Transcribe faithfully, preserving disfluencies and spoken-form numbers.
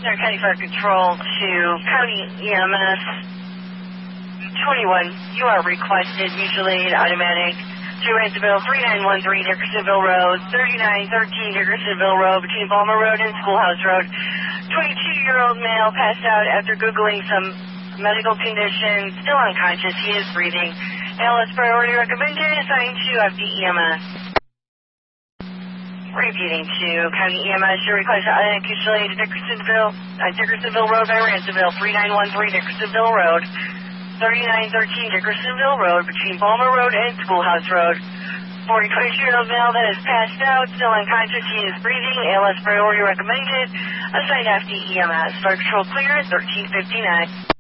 Center County Fire Control to County E M S. twenty-one, you are requested mutual aid automatic to Ransomville, three nine one three Dickersonville Road, thirty-nine thirteen Dickersonville Road between Balmer Road and Schoolhouse Road. twenty-two-year-old male passed out after Googling some medical conditions, still unconscious, he is breathing. L S priority recommended, assigned to F D E M S. Repeating to County E M S, your request to automatic mutual aid to Dickersonville, uh, Dickersonville Road by Ransomville, three nine one three Dickersonville Road, thirty-nine thirteen Dickersonville Road between Balmer Road and Schoolhouse Road. forty, twenty-two-year-old male that is passed out, still unconscious, he is breathing. A L S priority recommended, assigned F D E M S. Fire control clear, thirteen fifty-nine.